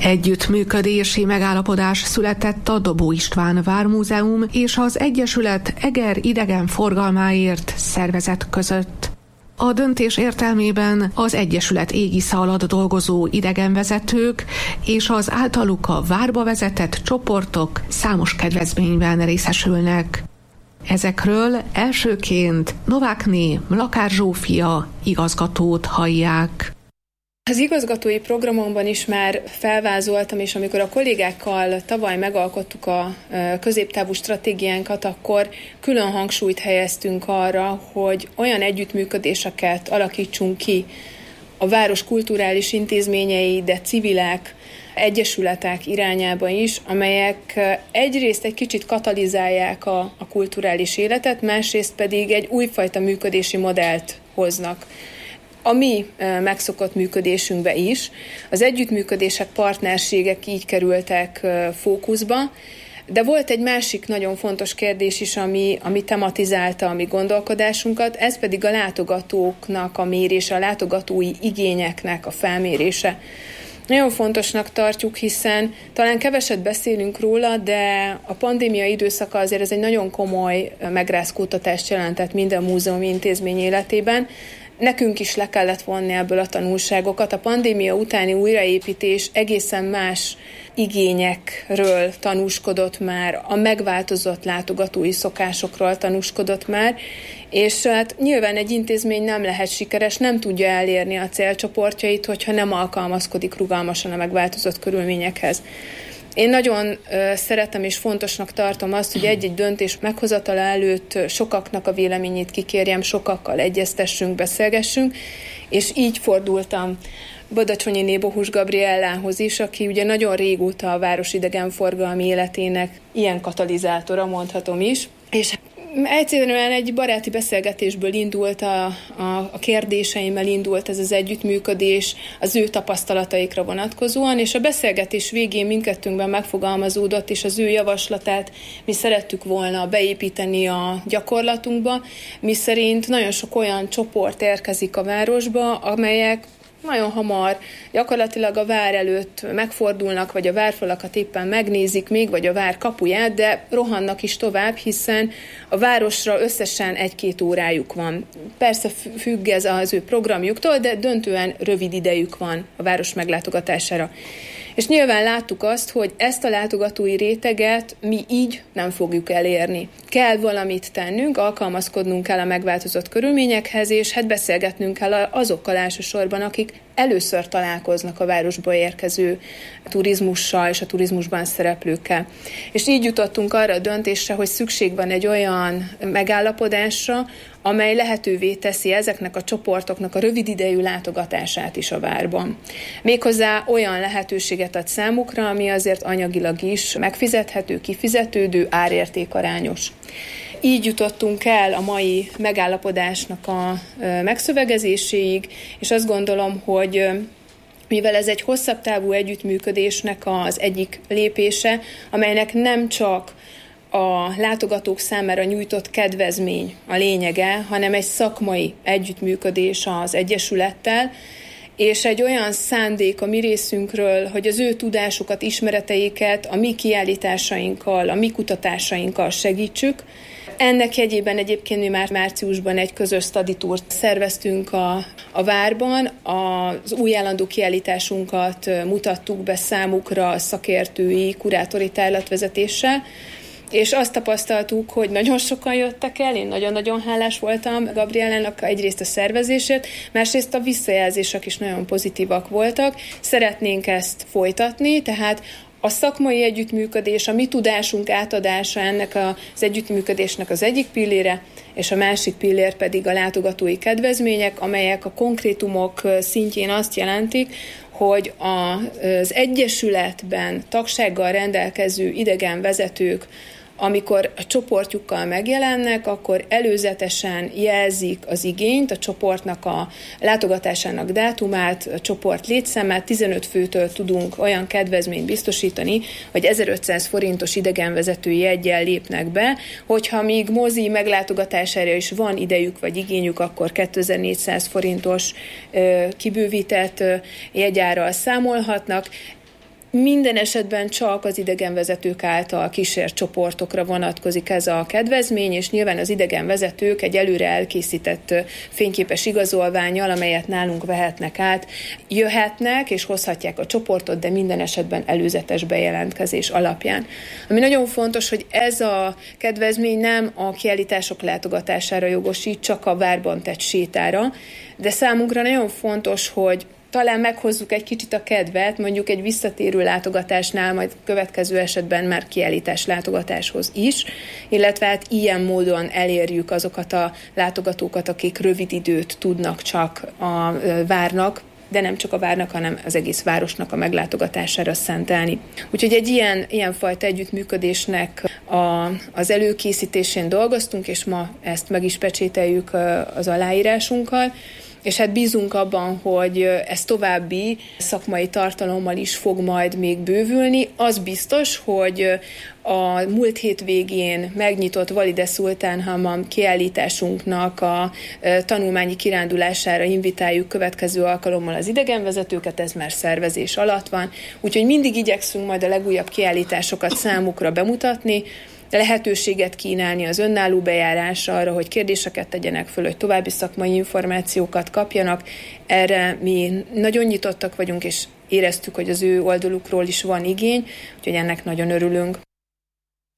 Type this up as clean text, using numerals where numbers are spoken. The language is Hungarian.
Együttműködési megállapodás született a Dobó István Vármúzeum és az Egyesület Eger idegenforgalmáért szervezet között. A döntés értelmében az Egyesület égisze alatt dolgozó idegenvezetők és az általuk a várba vezetett csoportok számos kedvezményben részesülnek. Ezekről elsőként Novákné Mlakár Zsófia igazgatót hallják. Az igazgatói programomban is már felvázoltam, és amikor a kollégákkal tavaly megalkottuk a középtávú stratégiánkat, akkor külön hangsúlyt helyeztünk arra, hogy olyan együttműködéseket alakítsunk ki a város kulturális intézményei, de civilek, egyesületek irányába is, amelyek egyrészt egy kicsit katalizálják a kulturális életet, másrészt pedig egy újfajta működési modellt hoznak. A mi megszokott működésünkbe is. Az együttműködések, partnerségek így kerültek fókuszba, de volt egy másik nagyon fontos kérdés is, ami tematizálta a mi gondolkodásunkat, ez pedig a látogatóknak a mérése, a látogatói igényeknek a felmérése. Nagyon fontosnak tartjuk, hiszen talán keveset beszélünk róla, de a pandémia időszaka azért ez egy nagyon komoly megrázkódtatást jelentett minden múzeumi intézmény életében. Nekünk is le kellett vonni ebből a tanulságokat. A pandémia utáni újraépítés egészen más igényekről tanúskodott már, a megváltozott látogatói szokásokról tanúskodott már, és hát nyilván egy intézmény nem lehet sikeres, nem tudja elérni a célcsoportjait, hogyha nem alkalmazkodik rugalmasan a megváltozott körülményekhez. Én nagyon szeretem és fontosnak tartom azt, hogy egy-egy döntés meghozatala előtt sokaknak a véleményét kikérjem, sokakkal egyeztessünk, beszélgessünk, és így fordultam Badacsonyiné Bohus Gabriellához is, aki ugye nagyon régóta a város idegenforgalmi életének ilyen katalizátora, mondhatom is, és egyszerűen egy baráti beszélgetésből indult, a kérdéseimmel indult ez az együttműködés az ő tapasztalataikra vonatkozóan, és a beszélgetés végén mindkettőnkben megfogalmazódott, és az ő javaslatát mi szerettük volna beépíteni a gyakorlatunkba, miszerint nagyon sok olyan csoport érkezik a városba, amelyek nagyon hamar gyakorlatilag a vár előtt megfordulnak, vagy a várfalakat éppen megnézik még, vagy a vár kapuját, de rohannak is tovább, hiszen a városra összesen 1-2 órájuk van. Persze függ ez az ő programjuktól, de döntően rövid idejük van a város meglátogatására. És nyilván láttuk azt, hogy ezt a látogatói réteget mi így nem fogjuk elérni. Kell valamit tennünk, alkalmazkodnunk kell a megváltozott körülményekhez, és hát beszélgetnünk kell azokkal elsősorban, akik először találkoznak a városba érkező turizmussal és a turizmusban szereplőkkel. És így jutottunk arra a döntésre, hogy szükség van egy olyan megállapodásra, amely lehetővé teszi ezeknek a csoportoknak a rövid idejű látogatását is a várban. Méghozzá olyan lehetőséget ad számukra, ami azért anyagilag is megfizethető, kifizetődő, árértékarányos. Így jutottunk el a mai megállapodásnak a megszövegezéséig, és azt gondolom, hogy mivel ez egy hosszabb távú együttműködésnek az egyik lépése, amelynek nem csak a látogatók számára nyújtott kedvezmény a lényege, hanem egy szakmai együttműködés az Egyesülettel, és egy olyan szándék a mi részünkről, hogy az ő tudásukat, ismereteiket a mi kiállításainkkal, a mi kutatásainkkal segítsük. Ennek jegyében egyébként mi már márciusban egy közös study tourt szerveztünk a várban. Az új állandó kiállításunkat mutattuk be számukra szakértői, kurátori tárlatvezetéssel, és azt tapasztaltuk, hogy nagyon sokan jöttek el, én nagyon-nagyon hálás voltam Gabrielának egyrészt a szervezésért, másrészt a visszajelzések is nagyon pozitívak voltak. Szeretnénk ezt folytatni, tehát a szakmai együttműködés, a mi tudásunk átadása ennek az együttműködésnek az egyik pillére, és a másik pillér pedig a látogatói kedvezmények, amelyek a konkrétumok szintjén azt jelentik, hogy az Egyesületben tagsággal rendelkező idegenvezetők, amikor a csoportjukkal megjelennek, akkor előzetesen jelzik az igényt, a csoportnak a látogatásának dátumát, a csoport létszámát, 15 főtől tudunk olyan kedvezményt biztosítani, hogy 1500 forintos idegenvezetői jeggyel lépnek be, hogyha még mozi meglátogatására is van idejük vagy igényük, akkor 2400 forintos kibővített jegyárral számolhatnak. Minden esetben csak az idegenvezetők által kísért csoportokra vonatkozik ez a kedvezmény, és nyilván az idegenvezetők egy előre elkészített fényképes igazolvánnyal, amelyet nálunk vehetnek át, jöhetnek és hozhatják a csoportot, de minden esetben előzetes bejelentkezés alapján. Ami nagyon fontos, hogy ez a kedvezmény nem a kiállítások látogatására jogosít, csak a várban tett sétára, de számunkra nagyon fontos, hogy talán meghozzuk egy kicsit a kedvet, mondjuk egy visszatérő látogatásnál, majd következő esetben már kiállítás látogatáshoz is, illetve hát ilyen módon elérjük azokat a látogatókat, akik rövid időt tudnak csak a várnak, de nem csak a várnak, hanem az egész városnak a meglátogatására szentelni. Úgyhogy egy ilyenfajta együttműködésnek az előkészítésén dolgoztunk, és ma ezt meg is pecsételjük az aláírásunkkal, és hát bízunk abban, hogy ez további szakmai tartalommal is fog majd még bővülni. Az biztos, hogy a múlt hétvégén megnyitott Valide Szultán Hamam kiállításunknak a tanulmányi kirándulására invitáljuk következő alkalommal az idegenvezetőket, ez már szervezés alatt van, úgyhogy mindig igyekszünk majd a legújabb kiállításokat számukra bemutatni, lehetőséget kínálni az önálló bejárásra arra, hogy kérdéseket tegyenek föl, hogy további szakmai információkat kapjanak. Erre mi nagyon nyitottak vagyunk, és éreztük, hogy az ő oldalukról is van igény, úgyhogy ennek nagyon örülünk.